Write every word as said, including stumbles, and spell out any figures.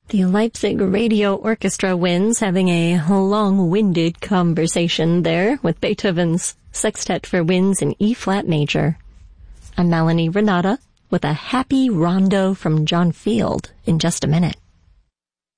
The Leipzig Radio Orchestra Winds having a long-winded conversation there with Beethoven's Sextet for Winds in E-flat major. I'm Melanie Renata with a happy rondo from John Field in just a minute.